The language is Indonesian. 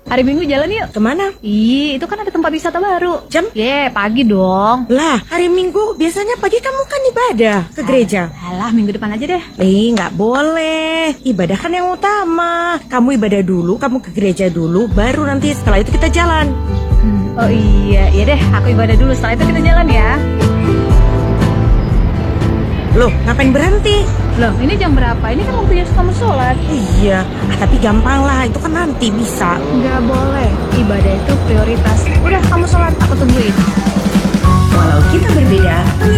Hari Minggu jalan yuk. Kemana? Ih, itu kan ada tempat wisata baru. Jam? Pagi dong. Lah, hari Minggu biasanya pagi kamu kan ibadah ke gereja. Alah, minggu depan aja deh. Nggak boleh. Ibadah kan yang utama. Kamu ibadah dulu, kamu ke gereja dulu, baru nanti setelah itu kita jalan. Oh iya deh, aku ibadah dulu. Setelah itu kita jalan ya. Loh, ngapain berhenti? Loh, ini jam berapa? Ini kan waktunya kamu sholat. Iya, tapi gampang lah, itu kan nanti bisa. Nggak boleh, ibadah itu prioritas. Udah, kamu sholat, aku tungguin. Walau kita berbeda,